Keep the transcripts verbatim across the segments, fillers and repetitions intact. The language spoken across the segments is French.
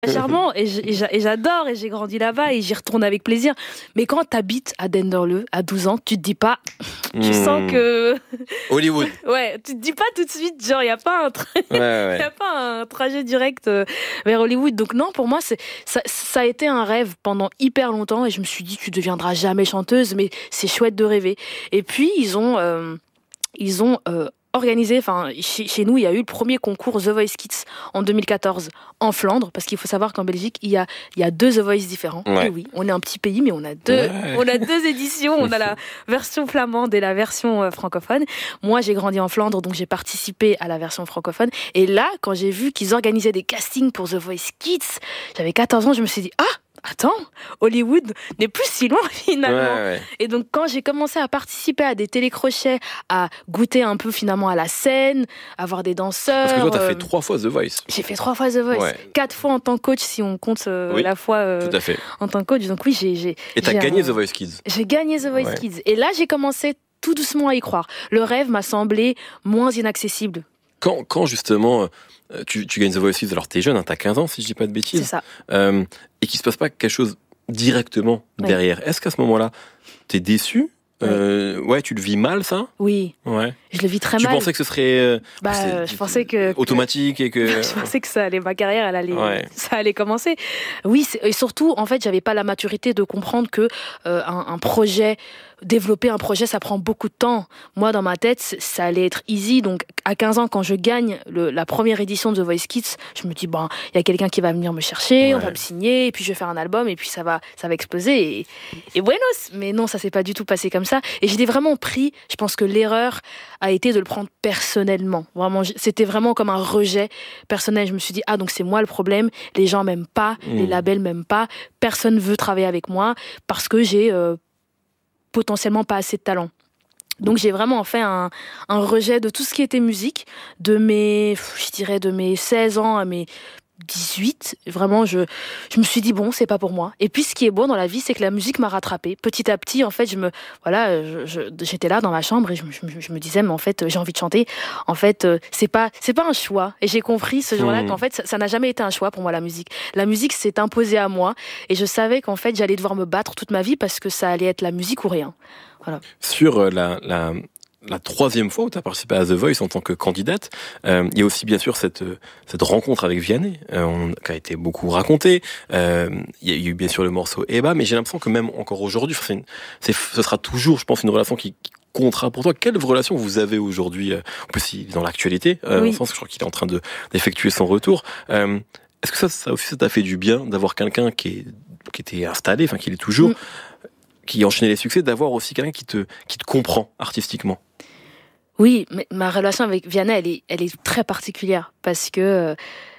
Charmant et, et j'adore et j'ai grandi là-bas et j'y retourne avec plaisir. Mais quand t'habites à Denderleeuw à douze ans, tu te dis pas, tu mmh. sens que Hollywood. Ouais, tu te dis pas tout de suite genre il y a pas un tra... ouais, ouais. y a pas un trajet direct vers Hollywood. Donc non, pour moi c'est ça, ça a été un rêve pendant hyper longtemps et je me suis dit tu deviendras jamais chanteuse, mais c'est chouette de rêver. Et puis ils ont euh, ils ont euh, organisé, enfin chez, chez nous il y a eu le premier concours The Voice Kids en deux mille quatorze en Flandre, parce qu'il faut savoir qu'en Belgique il y a il y a deux The Voice différents. Ouais. Et oui, on est un petit pays mais on a deux ouais. on a deux éditions, on a la version flamande et la version euh, francophone. Moi j'ai grandi en Flandre donc j'ai participé à la version francophone et là quand j'ai vu qu'ils organisaient des castings pour The Voice Kids, j'avais quatorze ans, je me suis dit ah attends, Hollywood n'est plus si loin finalement. Ouais, ouais. Et donc quand j'ai commencé à participer à des télécrochets, à goûter un peu finalement à la scène, à voir des danseurs. Parce que toi t'as euh... fait trois fois The Voice. J'ai fait trois fois The Voice, ouais. quatre fois en tant que coach si on compte euh, oui, la fois euh, tout à fait. en tant que coach. Donc oui j'ai j'ai. Et t'as j'ai gagné un... The Voice Kids. J'ai gagné The Voice ouais. Kids. Et là j'ai commencé tout doucement à y croire. Le rêve m'a semblé moins inaccessible. Quand quand justement tu tu gagnes The Voice Kids, alors t'es jeune, hein, t'as quinze ans si je dis pas de bêtises. C'est ça. Euh, et qu'il se passe pas quelque chose directement derrière. Ouais. Est-ce qu'à ce moment-là, t'es déçu ? Ouais. Euh, ouais, tu le vis mal, ça ? Oui. Ouais. Je le vis très tu mal. Tu pensais que ce serait euh, bah, euh, je pensais que automatique et que je pensais que ça allait, ma carrière, elle allait, ouais. ça allait commencer. Oui, et surtout, en fait, j'avais pas la maturité de comprendre que euh, un, un projet, développer un projet, ça prend beaucoup de temps. Moi, dans ma tête, ça allait être easy. Donc, à quinze ans, quand je gagne le, la première édition de The Voice Kids, je me dis bon, il y a quelqu'un qui va venir me chercher, ouais. on va me signer, et puis je vais faire un album, et puis ça va, ça va exploser. Et, et buenos. Mais non, ça s'est pas du tout passé comme ça. Et j'ai vraiment pris. Je pense que l'erreur a été de le prendre personnellement. Vraiment, c'était vraiment comme un rejet personnel. Je me suis dit ah donc c'est moi le problème. Les gens m'aiment pas, mmh. les labels m'aiment pas, personne veut travailler avec moi parce que j'ai euh, potentiellement pas assez de talent. Donc j'ai vraiment fait un, un rejet de tout ce qui était musique, de mes, je dirais de mes seize ans à mes dix-huit, vraiment je, je me suis dit bon c'est pas pour moi. Et puis ce qui est beau dans la vie c'est que la musique m'a rattrapée petit à petit. En fait je me voilà je, je, j'étais là dans ma chambre et je, je, je me disais mais en fait j'ai envie de chanter, en fait c'est pas c'est pas un choix. Et j'ai compris ce jour-là mmh. qu'en fait ça, ça n'a jamais été un choix pour moi. La musique la musique s'est imposée à moi et je savais qu'en fait j'allais devoir me battre toute ma vie parce que ça allait être la musique ou rien. Voilà. Sur la, la... la troisième fois où tu as participé à The Voice en tant que candidate, euh, il y a aussi bien sûr cette cette rencontre avec Vianney, euh, on, qui a été beaucoup racontée. Euh, il y a eu bien sûr le morceau Eba, mais j'ai l'impression que même encore aujourd'hui, c'est une, c'est, ce sera toujours, je pense, une relation qui, qui comptera pour toi. Quelle relation vous avez aujourd'hui ? En plus, il est dans l'actualité, euh, oui. au sens que je crois qu'il est en train de d'effectuer son retour. Euh, est-ce que ça, ça aussi, ça t'a fait du bien d'avoir quelqu'un qui est qui était installé, enfin qui l'est toujours, mm. qui enchaînait les succès, d'avoir aussi quelqu'un qui te qui te comprend artistiquement ? Oui, mais ma relation avec Vianney, elle est, elle est très particulière parce que euh,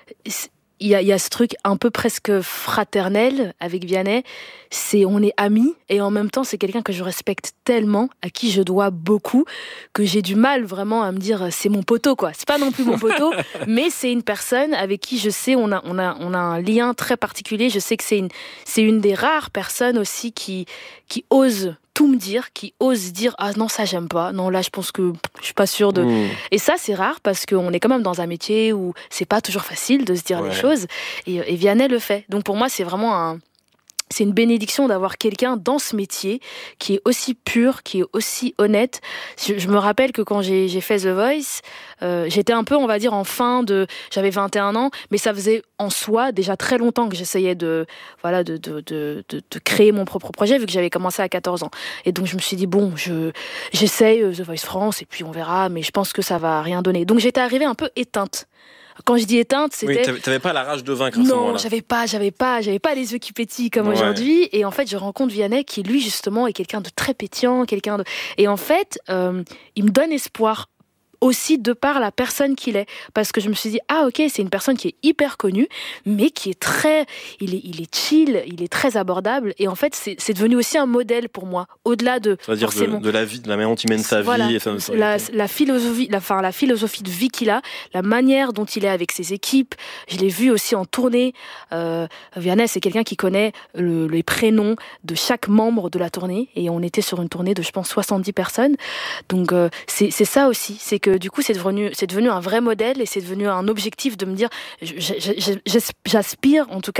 il y a, il y a ce truc un peu presque fraternel avec Vianney. C'est, on est amis et en même temps, c'est quelqu'un que je respecte tellement, à qui je dois beaucoup, que j'ai du mal vraiment à me dire c'est mon poteau quoi. C'est pas non plus mon poteau, mais c'est une personne avec qui je sais on a, on a, on a un lien très particulier. Je sais que c'est une, c'est une des rares personnes aussi qui, qui ose tout me dire, qui ose dire ah non ça j'aime pas, non là je pense que je suis pas sûre de. Mmh. Et ça c'est rare parce qu'on est quand même dans un métier où c'est pas toujours facile de se dire ouais. les choses. Et, et Vianney le fait. Donc pour moi c'est vraiment un c'est une bénédiction d'avoir quelqu'un dans ce métier qui est aussi pur, qui est aussi honnête. Je, je me rappelle que quand j'ai, j'ai fait The Voice, euh, j'étais un peu, on va dire, en fin de... J'avais vingt et un ans, mais ça faisait en soi déjà très longtemps que j'essayais de, voilà, de, de, de, de, de créer mon propre projet, vu que j'avais commencé à quatorze ans. Et donc je me suis dit, bon, je, j'essaye The Voice France, et puis on verra, mais je pense que ça va rien donner. Donc j'étais arrivée un peu éteinte. Quand je dis éteinte, c'était... Oui, t'avais pas la rage de vaincre à ce non, moment-là. Non, j'avais pas, j'avais pas, j'avais pas les yeux qui pétillent comme ouais. aujourd'hui. Et en fait, je rencontre Vianney qui, lui, justement, est quelqu'un de très pétillant, quelqu'un de... Et en fait, euh, il me donne espoir aussi de par la personne qu'il est, parce que je me suis dit ah ok c'est une personne qui est hyper connue mais qui est très il est il est chill, il est très abordable et en fait c'est c'est devenu aussi un modèle pour moi au-delà de c'est-à-dire de, de la vie de la manière dont il mène sa voilà, vie et ça, ça, la, la philosophie la enfin la philosophie de vie qu'il a, la manière dont il est avec ses équipes. Je l'ai vu aussi en tournée. euh, Vianney c'est quelqu'un qui connaît le, les prénoms de chaque membre de la tournée et on était sur une tournée de je pense soixante-dix personnes donc euh, c'est c'est ça aussi, c'est que que du coup, c'est devenu, c'est devenu un vrai modèle et c'est devenu un objectif de me dire, j'aspire en tout cas